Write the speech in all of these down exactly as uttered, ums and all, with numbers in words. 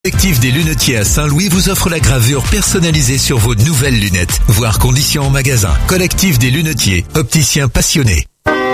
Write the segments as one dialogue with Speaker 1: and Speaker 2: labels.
Speaker 1: Collectif des lunetiers à Saint-Louis vous offre la gravure personnalisée sur vos nouvelles lunettes. Voir conditions en magasin. Collectif des lunetiers, opticiens passionnés.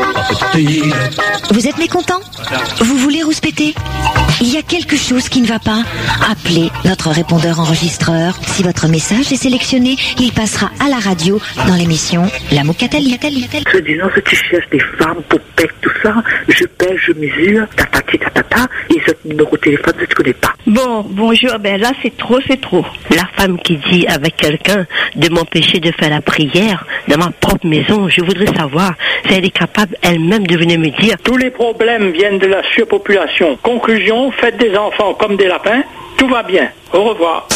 Speaker 2: Vous êtes mécontent? Vous voulez rouspéter? Il y a quelque chose qui ne va pas? Appelez notre répondeur enregistreur. Si votre message est sélectionné, il passera à la radio dans l'émission La Moucatali.
Speaker 3: Se disant que tu cherches des femmes pour pète tout ça, je pèse, je mesure, tatati tatata, et ce numéro de téléphone, je ne connais pas.
Speaker 4: Bon, bonjour, ben là c'est trop, c'est trop. La femme qui dit avec quelqu'un de m'empêcher de faire la prière dans ma propre maison, je voudrais savoir si elle est capable elle-même de venir me dire.
Speaker 5: Tous les problèmes viennent de la surpopulation. Conclusion, faites des enfants comme des lapins, tout va bien. Au revoir.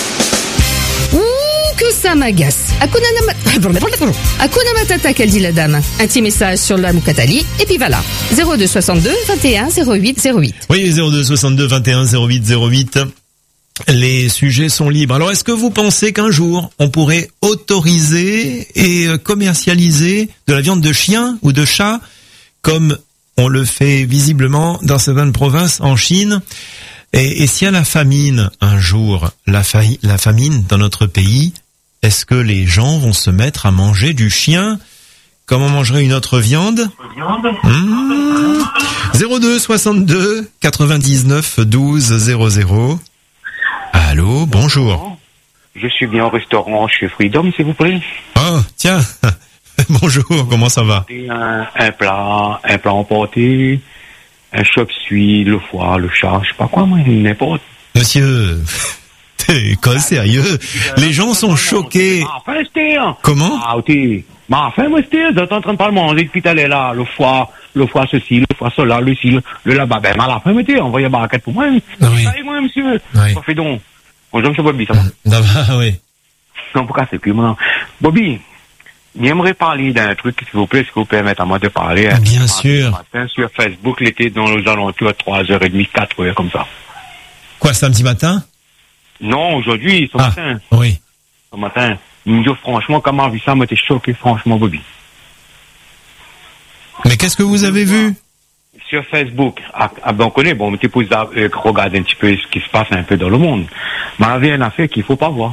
Speaker 6: Ouh, que ça m'agace. Hakuna Mat- Hakuna Matata, qu'elle dit la dame. Un petit message sur la Moucatali, et puis voilà. zéro deux soixante-deux vingt et un zéro huit zéro huit.
Speaker 7: Oui, zéro deux soixante-deux vingt et un zéro huit zéro huit. Les sujets sont libres. Alors, est-ce que vous pensez qu'un jour, on pourrait autoriser et commercialiser de la viande de chien ou de chat, comme on le fait visiblement dans certaines provinces en Chine? Et, et s'il y a la famine un jour, la, fa- la famine dans notre pays, est-ce que les gens vont se mettre à manger du chien comme on mangerait une autre viande? mmh. zéro deux soixante-deux quatre-vingt-dix-neuf douze zéro zéro. Allô, bonjour.
Speaker 8: Je suis bien au restaurant chez Freedom, s'il vous plaît.
Speaker 7: Oh, tiens. Bonjour, comment ça va?
Speaker 8: Un, un plat, un plat emporté, un chop suisse, le foie, le chat, je sais pas quoi, moi, n'importe.
Speaker 7: Monsieur, t'es quoi, sérieux? Les gens sont choqués.
Speaker 8: Enfin, c'était, hein.
Speaker 7: Comment?
Speaker 8: Ah, ok. Mais enfin, moi, c'était, vous êtes en train de pas le manger depuis t'allais là, le foie, le foie ceci, le foie cela, le ci, le là-bas. Ben, mal après, mettez, envoyez la barquette pour moi.
Speaker 7: Oui.
Speaker 8: Allez, moi, monsieur.
Speaker 7: Oui.
Speaker 8: Ça fait donc. Bonjour, monsieur Bobby, ça va?
Speaker 7: Ça va, oui.
Speaker 8: Non, pourquoi c'est plus maintenant? Bobby, j'aimerais parler d'un truc, s'il vous plaît, est-ce que vous permettez à moi de parler?
Speaker 7: Hein, bien sûr.
Speaker 8: Matin, sur Facebook, l'été dans les alentours à trois heures trente, quatre heures, comme ça.
Speaker 7: Quoi, samedi matin?
Speaker 8: Non, aujourd'hui, ce
Speaker 7: ah,
Speaker 8: matin.
Speaker 7: Oui.
Speaker 8: Ce matin. Il me dit, franchement, comment vu ça, m'a été choqué, franchement, Bobby.
Speaker 7: Mais qu'est-ce que vous avez vu?
Speaker 8: Sur Facebook, à, à, ben on connaît, bon, on était pour euh, regarder un petit peu ce qui se passe un peu dans le monde. Mais il y a une affaire qu'il faut pas voir.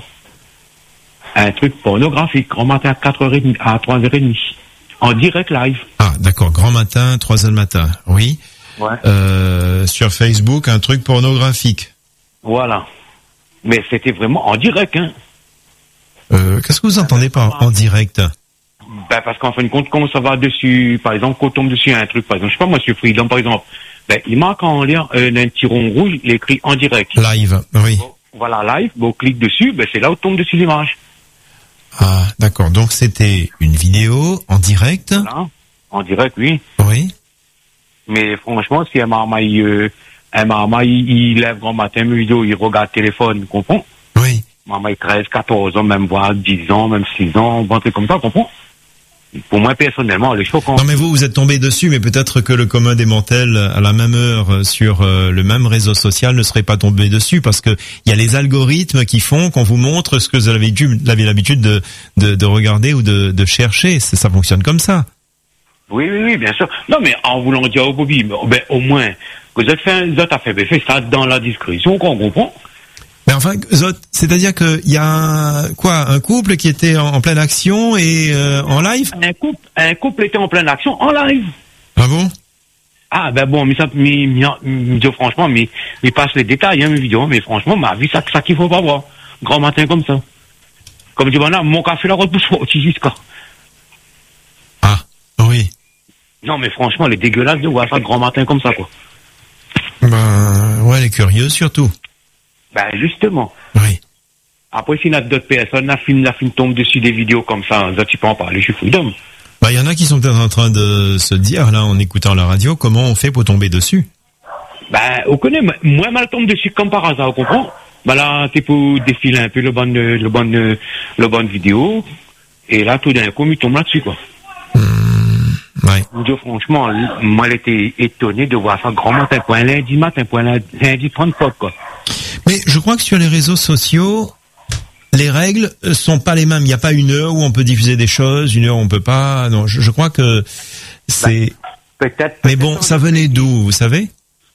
Speaker 8: Un truc pornographique, grand matin à quatre heures trente, à trois heures trente, en direct live.
Speaker 7: Ah, d'accord, grand matin, trois heures du matin, oui.
Speaker 8: Ouais.
Speaker 7: Euh, sur Facebook, un truc pornographique.
Speaker 8: Voilà. Mais c'était vraiment en direct, hein.
Speaker 7: Euh, qu'est-ce que vous entendez par en direct?
Speaker 8: Ben, parce qu'en fin de compte, quand ça va dessus, par exemple, quand on tombe dessus un truc, par exemple, je sais pas, moi, sur Freedom, par exemple, ben, il marque en lien, euh, un petit rond rouge, il est écrit en direct.
Speaker 7: Live, oui.
Speaker 8: Bon, voilà, live, bon, on clique dessus, ben, c'est là où tombe dessus l'image.
Speaker 7: Ah, d'accord. Donc, c'était une vidéo en direct.
Speaker 8: Voilà. En direct, oui.
Speaker 7: Oui.
Speaker 8: Mais franchement, si un marmaille, euh, un marmaille, il, il lève grand matin, une vidéo, il regarde le téléphone, vous comprenez?
Speaker 7: Oui.
Speaker 8: Marmaille treize, quatorze ans, même voire dix ans, même six ans, un truc comme ça, vous comprenez? Pour moi, personnellement, les choquant.
Speaker 7: Non, mais vous, vous êtes tombé dessus, mais peut-être que le commun des mortels, à la même heure, sur euh, le même réseau social, ne serait pas tombé dessus, parce que il y a les algorithmes qui font qu'on vous montre ce que vous avez, dû, avez l'habitude de, de, de regarder ou de, de chercher. C'est, ça fonctionne comme ça.
Speaker 8: Oui, oui, oui, bien sûr. Non, mais en voulant dire au Bobby, ben, au moins, vous êtes fait, vous êtes fait, ben, fait ça dans la discrétion, qu'on comprend.
Speaker 7: Mais enfin, Zot, c'est-à-dire qu'il y a un, quoi, un couple qui était en, en pleine action et euh, en live?
Speaker 8: Un couple, un couple était en pleine action en live.
Speaker 7: Ah bon?
Speaker 8: Ah ben bon, mais ça, mais, mais, mais franchement, mais, mais passe les détails, hein, mes vidéos, mais franchement, ma vie, ça, ça qu'il faut pas voir. Grand matin comme ça. Comme dit, voilà, mon café la repousse au-dessus jusqu'à.
Speaker 7: Ah, oui.
Speaker 8: Non, mais franchement, elle est dégueulasse de voir ça grand matin comme ça, quoi.
Speaker 7: Ben, ouais, elle est curieuse surtout.
Speaker 8: Ben, justement.
Speaker 7: Oui.
Speaker 8: Après, s'il y a d'autres personnes, la film, la film tombe dessus des vidéos comme ça, là, tu peux en parler, je suis Freedom.
Speaker 7: Ben, il y en a qui sont peut-être en train de se dire, là, en écoutant la radio, comment on fait pour tomber dessus?
Speaker 8: Ben, on connaît, moi, mal tombe dessus comme par hasard, on comprend? Ben là, tu peux défiler un peu le bon, le bon, le bon vidéo, et là, tout d'un coup, il tombe là-dessus, quoi.
Speaker 7: Mmh, ouais.
Speaker 8: Dire, franchement, moi, j'étais étonné de voir ça grand matin, point lundi matin, point lundi trente-quatre, quoi.
Speaker 7: Mais je crois que sur les réseaux sociaux, les règles sont pas les mêmes. Il n'y a pas une heure où on peut diffuser des choses, une heure où on peut pas. Non, je, je crois que c'est.
Speaker 8: Bah, peut-être.
Speaker 7: Mais bon, ça venait d'où, vous savez?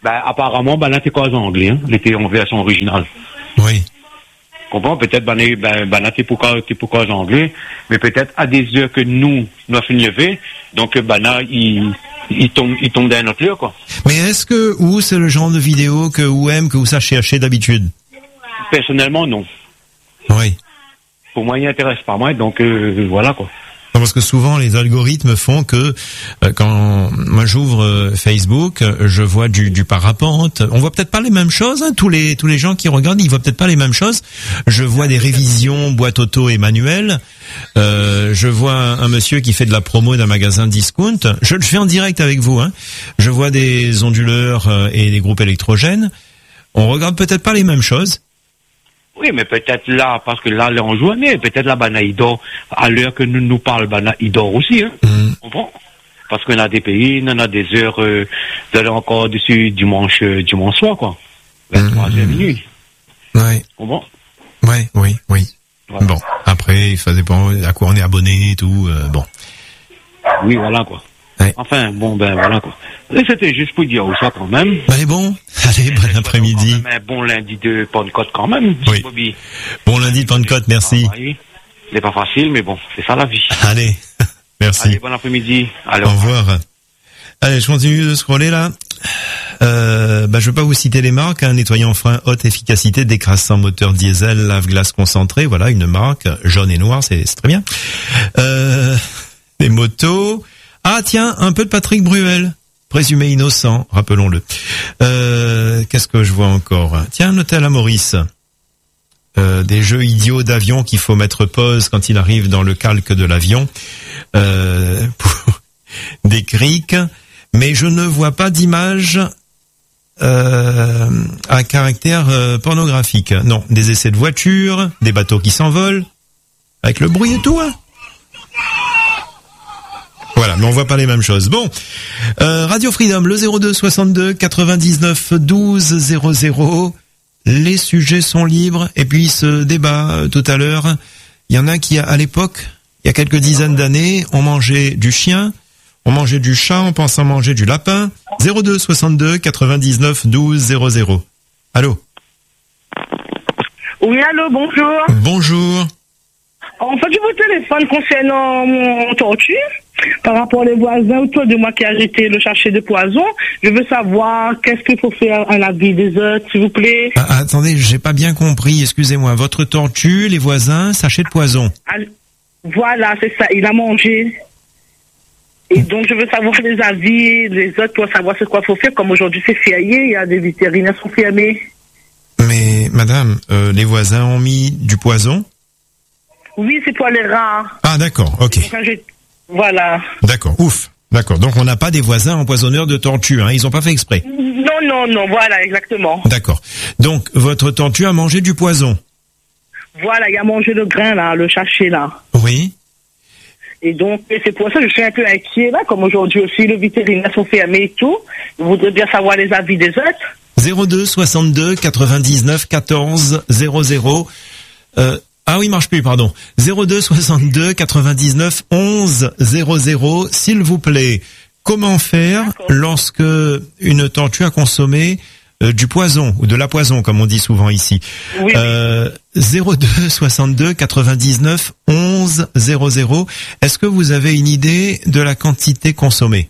Speaker 8: Ben, apparemment, ben là, c'est quoi en anglais, hein? L'été en version originale.
Speaker 7: Oui.
Speaker 8: Comprends? Peut-être, ben, ben, ben là, t'es pourquoi, t'es pourquoi en anglais, mais peut-être à des heures que nous, nous avons levé, donc, ben là, il, il tombe, il tombe dans notre heure, quoi.
Speaker 7: Mais est-ce que, ou c'est le genre de vidéo que vous aimez, que vous sachez acheter d'habitude?
Speaker 8: Personnellement, non.
Speaker 7: Oui.
Speaker 8: Pour moi, il n'intéresse pas moi, donc, euh, voilà, quoi.
Speaker 7: Non, parce que souvent les algorithmes font que euh, quand moi j'ouvre euh, Facebook, je vois du, du parapente. On voit peut-être pas les mêmes choses. Hein, tous les tous les gens qui regardent, ils voient peut-être pas les mêmes choses. Je vois des révisions boîte auto et manuel. Euh, je vois un, un monsieur qui fait de la promo d'un magasin discount. Je le fais en direct avec vous. Hein. Je vois des onduleurs euh, et des groupes électrogènes. On regarde peut-être pas les mêmes choses.
Speaker 8: Oui, mais peut-être là, parce que là, là, en journée, peut-être là, Bana, il dort, à l'heure que nous nous parlons, Bana, il dort aussi, hein. Mm. On comprend? Parce qu'on a des pays, on a des heures, euh, d'aller encore dessus dimanche, euh, dimanche soir, quoi. vingt-trois heures minuit.
Speaker 7: Ouais.
Speaker 8: On comprend?
Speaker 7: Ouais, oui, oui.
Speaker 8: Voilà.
Speaker 7: Bon. Après, il fallait pas à quoi on est abonné et tout, euh, bon.
Speaker 8: Oui, voilà, quoi. Ouais. Enfin, bon, ben, voilà, quoi. Et c'était juste pour dire ça, quand même.
Speaker 7: Allez, bon. Allez, bon après-midi.
Speaker 8: Un bon lundi de Pentecôte, quand même.
Speaker 7: Oui.
Speaker 8: Bobby.
Speaker 7: Bon lundi de Pentecôte, merci.
Speaker 8: Ah, oui. C'est pas facile, mais bon, c'est ça la vie.
Speaker 7: Allez. Merci.
Speaker 8: Allez, bon après-midi.
Speaker 7: Au revoir. Allez, je continue de scroller, là. Euh, bah, je vais pas vous citer les marques, hein. Nettoyant frein, haute efficacité, décrassant moteur diesel, lave-glace concentré. Voilà, une marque. Jaune et noir, c'est, c'est très bien. Euh, les motos. Ah tiens, un peu de Patrick Bruel, présumé innocent, rappelons-le. Euh, qu'est-ce que je vois encore? Tiens, un hôtel à Maurice. Euh, des jeux idiots d'avion qu'il faut mettre pause quand il arrive dans le calque de l'avion. Euh, pour des crics, mais je ne vois pas d'image euh, à caractère euh, pornographique. Non, des essais de voitures, des bateaux qui s'envolent, avec le bruit et tout, hein. Voilà, mais on voit pas les mêmes choses. Bon, euh, Radio Freedom, le zéro deux soixante-deux quatre-vingt-dix-neuf douze zéro zéro. Les sujets sont libres. Et puis ce débat euh, tout à l'heure, il y en a qui, à l'époque, il y a quelques dizaines d'années, on mangeait du chien, on mangeait du chat, on pensait manger du lapin. zéro deux soixante-deux quatre-vingt-dix-neuf douze zéro zéro. Allô?
Speaker 9: Oui, allô, bonjour.
Speaker 7: Bonjour.
Speaker 9: En fait, je vous téléphone concernant mon tortue. Par rapport aux voisins autour de moi qui a arrêté le chercher de poison, je veux savoir qu'est-ce qu'il faut faire à la vie des autres, s'il vous plaît.
Speaker 7: Ah, attendez, j'ai pas bien compris, excusez-moi. Votre tortue, les voisins, sachet de poison.
Speaker 9: Ah, voilà, c'est ça, il a mangé. Et donc, je veux savoir les avis des autres pour savoir ce qu'il faut faire. Comme aujourd'hui, c'est férié, il y a des vétérinaires qui sont fermés.
Speaker 7: Mais, madame, euh, les voisins ont mis du poison?
Speaker 9: Oui, c'est pour les rats.
Speaker 7: Ah, d'accord, ok.
Speaker 9: Donc, je... Voilà.
Speaker 7: D'accord, ouf. D'accord, donc on n'a pas des voisins empoisonneurs de tortues, hein, ils ont pas fait exprès.
Speaker 9: Non, non, non, voilà, exactement.
Speaker 7: D'accord. Donc, votre tortue a mangé du poison?
Speaker 9: Voilà, il a mangé le grain, là, le sachet, là.
Speaker 7: Oui.
Speaker 9: Et donc, c'est pour ça que je suis un peu inquiet, là, comme aujourd'hui aussi, le vétérinaire sont fermés et tout. Je voudrais bien savoir les avis des autres.
Speaker 7: zéro deux soixante-deux quatre-vingt-dix-neuf quatorze zéro zéro. Euh, Ah oui, marche plus, pardon. zéro deux soixante-deux quatre-vingt-dix-neuf onze zéro zéro. S'il vous plaît, comment faire D'accord. lorsque une tortue a consommé euh, du poison, ou de la poison, comme on dit souvent ici?
Speaker 9: Oui.
Speaker 7: Euh, zéro deux soixante-deux quatre-vingt-dix-neuf onze zéro zéro. Est-ce que vous avez une idée de la quantité consommée?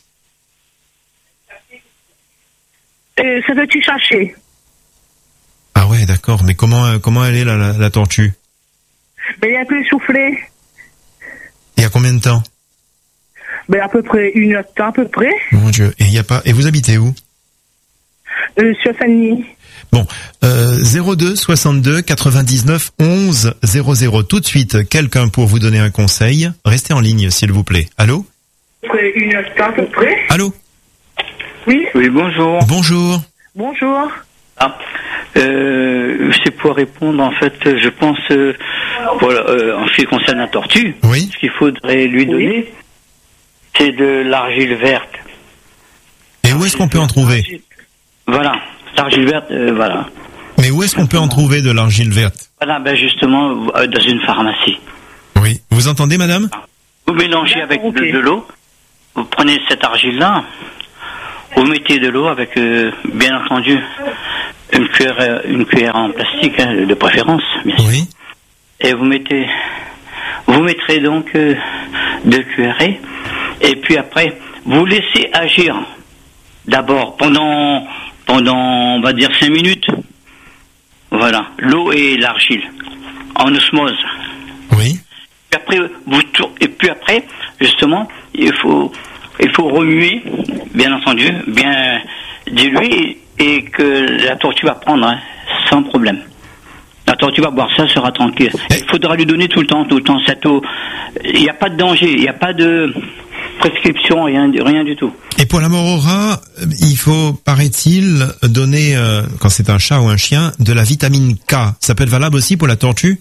Speaker 9: Euh, c'est petit sachet.
Speaker 7: Ah ouais, d'accord. Mais comment comment elle est, la, la, la tortue?
Speaker 9: Ben, il est un peu essoufflé.
Speaker 7: Il y a combien de temps?
Speaker 9: Ben, à peu près une heure de temps, à peu près.
Speaker 7: Mon Dieu. Et il y a pas. Et vous habitez où?
Speaker 9: Euh, sur Saint-Denis.
Speaker 7: Bon, euh, zéro deux soixante-deux quatre-vingt-dix-neuf onze zéro zéro. Tout de suite, quelqu'un pour vous donner un conseil. Restez en ligne, s'il vous plaît. Allô?
Speaker 9: À peu près une heure de temps, à peu près.
Speaker 7: Allô?
Speaker 9: Oui.
Speaker 10: Oui, bonjour.
Speaker 7: Bonjour.
Speaker 9: Bonjour.
Speaker 10: Ah, euh, c'est pour répondre, en fait, je pense, euh, voilà, euh, en ce qui concerne la tortue,
Speaker 7: oui.
Speaker 10: ce qu'il faudrait lui donner, oui. c'est de l'argile verte.
Speaker 7: Et où est-ce qu'on peut en trouver?
Speaker 10: Voilà, l'argile verte, euh, voilà.
Speaker 7: Mais où est-ce qu'on peut en trouver de l'argile verte?
Speaker 10: Voilà, ben justement, euh, dans une pharmacie.
Speaker 7: Oui, vous entendez, madame?
Speaker 10: Vous mélangez avec
Speaker 9: okay.
Speaker 10: de, de l'eau, vous prenez cette argile-là, vous mettez de l'eau avec, euh, bien entendu, une cuillère, une cuillère en plastique, hein, de préférence. Bien sûr.
Speaker 7: Oui.
Speaker 10: Et vous mettez, vous mettrez donc euh, deux cuillerées, et puis après, vous laissez agir. D'abord, pendant, pendant, on va dire cinq minutes. Voilà, l'eau et l'argile, en osmose.
Speaker 7: Oui.
Speaker 10: Puis après, vous tour- et puis après, justement, il faut, il faut remuer, bien entendu, bien diluer, et que la tortue va prendre, hein, sans problème. La tortue va boire ça, sera tranquille. Il faudra lui donner tout le temps, tout le temps cette eau. Il n'y a pas de danger, il n'y a pas de prescription, rien, rien du tout.
Speaker 7: Et pour la mort au rat, il faut, paraît-il, donner, euh, quand c'est un chat ou un chien, de la vitamine K. Ça peut être valable aussi pour la tortue?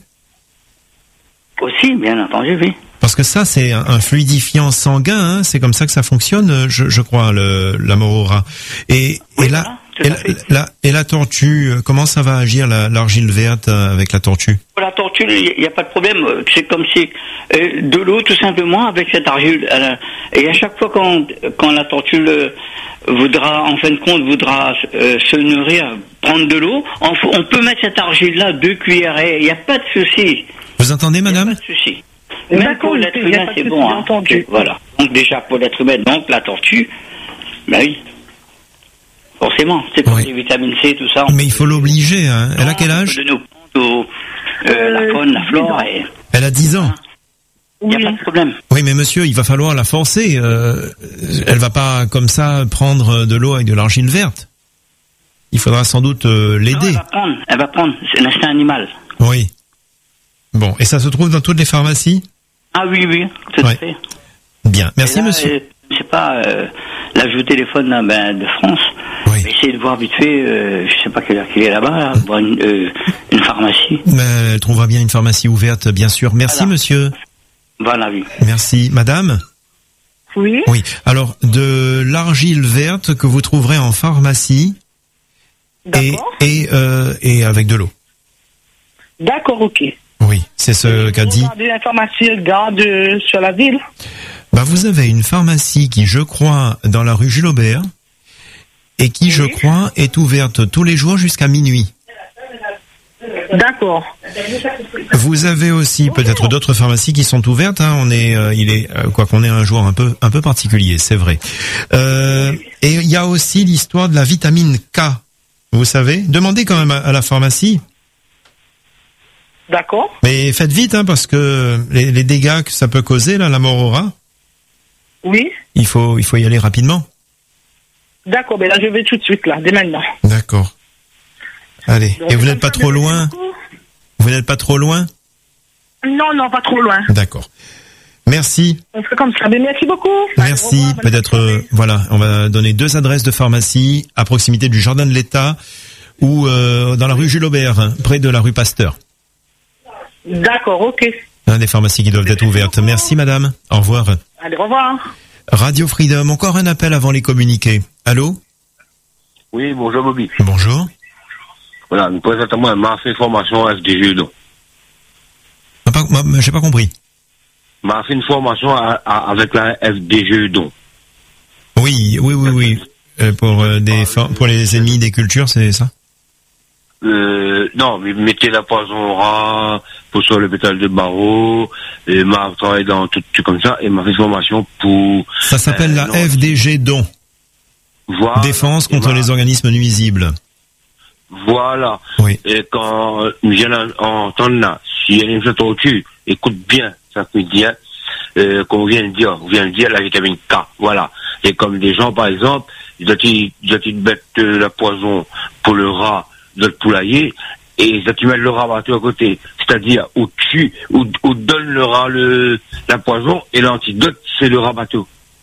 Speaker 10: Aussi, bien entendu, oui.
Speaker 7: Parce que ça, c'est un, un fluidifiant sanguin, hein, c'est comme ça que ça fonctionne, je, je crois, le, la mort au rat. Et,
Speaker 10: Oui,
Speaker 7: et, la,
Speaker 10: voilà,
Speaker 7: et, la, la, et la tortue, comment ça va agir, la, l'argile verte, avec la tortue?
Speaker 10: Pour la tortue, il n'y a pas de problème. C'est comme si euh, de l'eau, tout simplement, avec cette argile. Euh, et à chaque fois quand, quand la tortue le, voudra, en fin de compte, voudra euh, se nourrir, prendre de l'eau, on, on peut mettre cette argile-là, deux cuillères. Il n'y a pas de souci.
Speaker 7: Vous entendez, madame?
Speaker 10: Pas de souci. Même pour l'être humain, c'est bon. Hein. Voilà. Donc déjà, pour l'être humain, donc la tortue, ben oui. Forcément, c'est pour
Speaker 7: Oui.
Speaker 10: les vitamines C, tout ça.
Speaker 7: Mais il faut l'obliger, hein. Elle a quel âge?
Speaker 10: De nos plantes, au, euh, la faune, la flore. Et...
Speaker 7: Elle a dix ans.
Speaker 10: Il n'y a pas de problème.
Speaker 7: Oui, mais monsieur, il va falloir la forcer. Euh, elle va pas, comme ça, prendre de l'eau avec de l'argile verte. Il faudra sans doute euh,
Speaker 10: Non,
Speaker 7: l'aider.
Speaker 10: elle va prendre, elle va prendre. C'est l'instinct animal.
Speaker 7: Oui. Bon, et ça se trouve dans toutes les pharmacies?
Speaker 10: Ah oui, oui, tout
Speaker 7: Ouais.
Speaker 10: à fait.
Speaker 7: Bien, merci
Speaker 10: Et là,
Speaker 7: monsieur.
Speaker 10: euh, je sais pas, euh, là je vous téléphone là, ben, de France.
Speaker 7: Oui.
Speaker 10: Essayez de voir vite fait, euh, je sais pas quelle heure qu'il est là-bas, là, voir une, euh, une pharmacie.
Speaker 7: Mais elle trouvera bien une pharmacie ouverte, bien sûr. Merci
Speaker 10: Voilà.
Speaker 7: monsieur.
Speaker 10: Voilà, oui.
Speaker 7: Merci. Madame?
Speaker 9: Oui.
Speaker 7: Oui. Alors, de l'argile verte que vous trouverez en pharmacie et,
Speaker 9: D'accord.
Speaker 7: et, euh, et avec de l'eau.
Speaker 9: D'accord, ok.
Speaker 7: Oui, c'est ce qu'a dit.
Speaker 9: Regardez la pharmacie, regarde euh, sur la ville.
Speaker 7: Bah, vous avez une pharmacie qui, je crois, dans la rue Jules Aubert, et qui, je crois, est ouverte tous les jours jusqu'à minuit.
Speaker 9: D'accord.
Speaker 7: Vous avez aussi peut-être d'autres pharmacies qui sont ouvertes. Hein. On est, euh, il est, euh, quoi qu'on ait un jour un peu, un peu particulier, c'est vrai. Euh, et il y a aussi l'histoire de la vitamine K. Vous savez, demandez quand même à, à la pharmacie.
Speaker 9: D'accord.
Speaker 7: Mais faites vite, hein, parce que les, les dégâts que ça peut causer, là, la mort au rat,
Speaker 9: Oui.
Speaker 7: il faut, il faut y aller rapidement.
Speaker 9: D'accord, ben là je vais tout de suite là, dès maintenant.
Speaker 7: D'accord. Allez.
Speaker 9: Donc,
Speaker 7: Et vous
Speaker 9: comme
Speaker 7: n'êtes pas
Speaker 9: ça,
Speaker 7: trop
Speaker 9: merci
Speaker 7: loin?
Speaker 9: beaucoup.
Speaker 7: Vous n'êtes pas trop loin?
Speaker 9: Non, non, pas trop loin.
Speaker 7: D'accord. Merci.
Speaker 9: On fait comme ça. Mais merci beaucoup.
Speaker 7: Merci.
Speaker 9: Au revoir, bonne
Speaker 7: Peut-être, euh,
Speaker 9: soirée.
Speaker 7: voilà, on va donner deux adresses de pharmacie à proximité du Jardin de l'État ou euh, dans la rue Jules Aubert, hein, près de la rue Pasteur.
Speaker 9: D'accord, ok.
Speaker 7: Hein, des pharmacies qui doivent être ouvertes. Merci madame. Au revoir.
Speaker 9: Allez, au revoir.
Speaker 7: Radio Freedom, encore un appel avant les communiqués. Allô?
Speaker 11: Oui, bonjour Bobby.
Speaker 7: Bonjour.
Speaker 11: Voilà, nous présentons un marché de formation F D G don.
Speaker 7: Ah, pas- moi, j'ai pas compris.
Speaker 11: M'a fait une formation à- à- avec la F D G don.
Speaker 7: Oui, oui, oui, oui. Euh, pour euh, des for- pour les ennemis des cultures, c'est ça?
Speaker 11: Euh, non, mais mettez la poison au rat, pour sur l'hôpital de Barreau, et m'a travaillé dans tout truc comme ça, et m'a fait une formation pour...
Speaker 7: Ça s'appelle
Speaker 11: euh,
Speaker 7: la
Speaker 11: non,
Speaker 7: F D G don.
Speaker 11: Voilà.
Speaker 7: Défense contre
Speaker 11: Et
Speaker 7: les
Speaker 11: m'a-
Speaker 7: organismes nuisibles.
Speaker 11: Voilà.
Speaker 7: Oui.
Speaker 11: Et quand nous allons entendre là, si elle est tortue, écoute bien, ça peut dire, euh, qu'on vient de dire, on vient de dire la vitamine K, voilà. Et comme des gens, par exemple, ils doivent ils doivent mettre euh, la poison pour le rat de le poulailler, et ils doivent mettre le rabattu à côté. C'est-à-dire, où tu, où, où donne le rat le, la poison, et l'antidote, c'est le rabattu.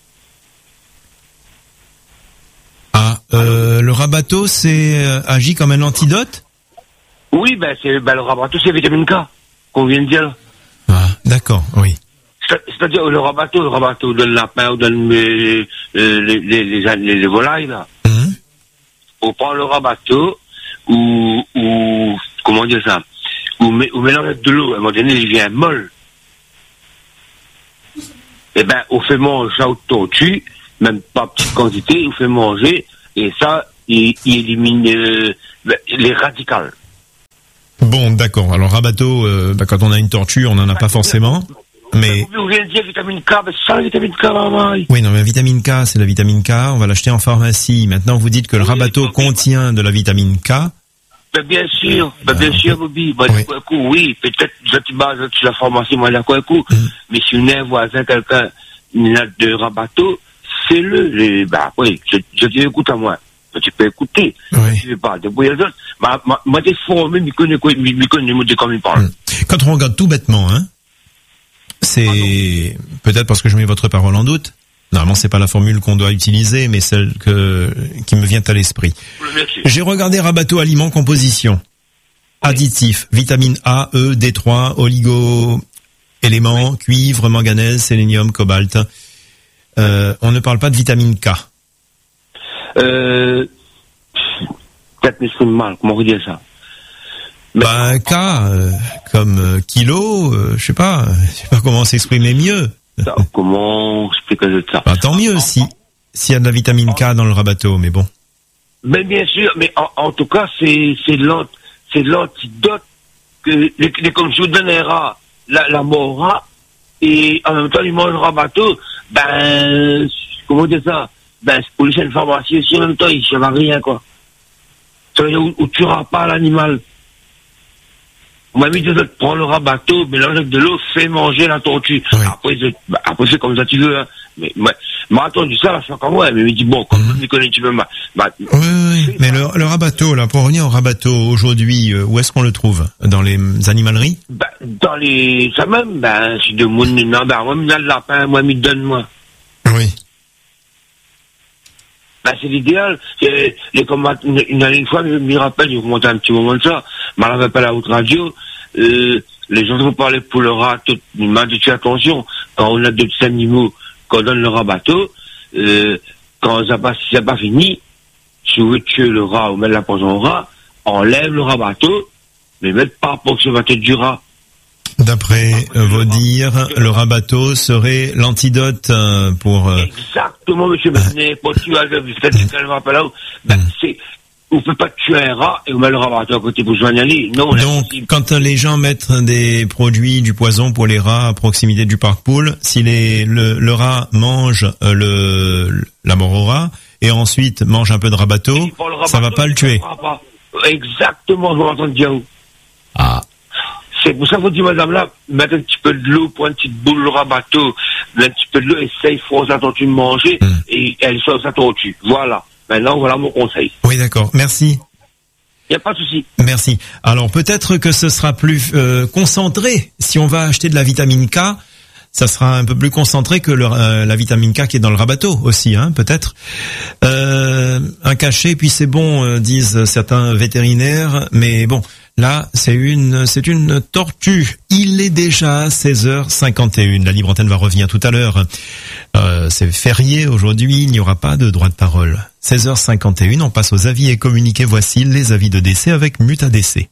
Speaker 7: Ah, euh, le rabatto, c'est euh, agit comme un antidote?
Speaker 11: Oui, ben, c'est, ben, le rabattu, c'est vitamine K, qu'on vient de dire.
Speaker 7: Ah, d'accord, oui.
Speaker 11: C'est- C'est-à-dire, le rabattu, le rabattu donne le lapin, ou donne euh, les, les, les, les, les, les volailles, là.
Speaker 7: Hum.
Speaker 11: On prend le rabattu, ou, ou, comment dire ça, ou, mé- ou mélange avec de l'eau, à un moment donné, il vient molle. Eh ben, on fait manger ça aux tortues, même pas petite quantité, il vous fait manger, et ça, il, il élimine euh, les radicales.
Speaker 7: Bon, d'accord. Alors, rabato, euh, bah, quand on a une tortue, on n'en a pas forcément. Mais...
Speaker 11: Vous venez de dire vitamine K, mais sans la vitamine K, maman.
Speaker 7: Oui, non, mais la vitamine K, c'est la vitamine K. On va l'acheter en pharmacie. Maintenant, vous dites que le oui, rabato contient de la vitamine K.
Speaker 11: Ben, bien sûr, ben, bien sûr, Bobby. Ben, oui. Coup, oui, peut-être, je te base sur la pharmacie, moi, là, quoi, coup. Mm. Mais si vous avez un voisin, quelqu'un, de rabato, c'est le, ben, oui, je, je dis, écoute à moi. Tu peux écouter. Oui. Je ne vais pas débrouiller les autres. Ma, ma, ma des formé, mais connaît quoi, mais connaît, mais comment il parle.
Speaker 7: Quand on regarde tout bêtement, hein, c'est, peut-être parce que je mets votre parole en doute. Normalement, c'est pas la formule qu'on doit utiliser, mais celle que, qui me vient à l'esprit. J'ai regardé rabato aliments composition. Oui. Additifs, vitamine A, E, D trois, oligo, éléments, oui. Cuivre, manganèse, sélénium, cobalt. Euh, on ne parle pas de vitamine K.
Speaker 11: Euh, peut-être que je mal, comment vous dire ça?
Speaker 7: Mais... Bah, K, euh, comme euh, kilo, euh, je sais pas, je sais pas comment s'exprimer mieux.
Speaker 11: Ça, comment expliquer ça?
Speaker 7: Bah, tant mieux si, s'il y a de la vitamine K dans le rabato, mais bon.
Speaker 11: Mais bien sûr, mais en, en tout cas, c'est, c'est l'ant, c'est l'antidote que, les, les, comme je vous donnera la, la mora, et en même temps, il mange le rabato, ben, comment dire ça? Ben, pour les chaînes pharmacie aussi, en même temps, il ne va rien, quoi. Ça veut dire où, où tu n'auras pas l'animal. On m'a mis de prendre le rabato, mélange avec de l'eau, fais manger la tortue. Oui. Après, c'est, bah, après, c'est comme ça tu veux, hein. Mais, mais, m'a attendu ça, là, c'est encore moi. Mais il me dit, bon, comme tu me connais, tu peux, bah, bah,
Speaker 7: oui, oui, mais le, le rabato, là, pour revenir au rabato, aujourd'hui, euh, où est-ce qu'on le trouve? Dans les animaleries?
Speaker 11: Ben, dans les, ça même, ben, c'est de mon, non, ben, moi, il me donne le lapin, moi, il me donne, moi.
Speaker 7: Oui.
Speaker 11: Ben, c'est l'idéal. C'est, les combats, une, une, une fois, je me rappelle, j'ai commenté un petit moment de ça, mais on n'avait pas la haute radio, euh, les gens vont parler pour le rat, tout, il m'a dit, tu attention, quand on a de petits animaux, quand on donne le rabato, euh, quand ça pas, si ça pas fini, si vous voulez tuer le rat ou mettre la poison au rat, enlève le rabato, mais mettre pas pour que ça va être du rat.
Speaker 7: D'après euh, vos dires, le rabato serait l'antidote euh, pour... Euh...
Speaker 11: Exactement, monsieur Besnet, pour tuer un rat, ben, c'est... On peut pas tuer un rat et on met le rabato à côté pour joindre aller. Non.
Speaker 7: Donc, quand les gens mettent des produits, du poison pour les rats à proximité du parc poule, si les, le, le rat mange euh, le, la mort au rat et ensuite mange un peu de rabato, rabato ça va pas le tuer.
Speaker 11: Pas. Exactement, je vais entendre dire.
Speaker 7: Ah.
Speaker 11: C'est pour ça que vous dites, madame là, mettre un petit peu de l'eau pour une petite boule de rabato, un petit peu de l'eau, essaye, faut sa tortue de manger, mmh. et elle sort sa tortue. Voilà. Maintenant, voilà mon conseil.
Speaker 7: Oui, d'accord. Merci.
Speaker 11: Il n'y a pas de souci.
Speaker 7: Merci. Alors, peut-être que ce sera plus euh, concentré. Si on va acheter de la vitamine K, ça sera un peu plus concentré que le, euh, la vitamine K qui est dans le rabato aussi, hein, peut-être. Euh, un cachet, puis c'est bon, euh, disent certains vétérinaires. Mais bon, là, c'est une, c'est une tortue. Il est déjà seize heures cinquante et une. La libre antenne va revenir tout à l'heure. Euh, c'est férié aujourd'hui, il n'y aura pas de droit de parole. seize heures cinquante et une, on passe aux avis et communiqués. Voici les avis de décès avec Mutadc.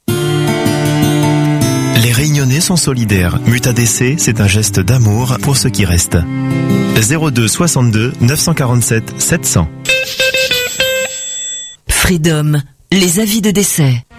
Speaker 12: Les Réunionnais sont solidaires. Mutadc, c'est un geste d'amour pour ceux qui restent. zéro deux soixante-deux neuf cent quarante-sept sept cents.
Speaker 13: Freedom, les avis de décès.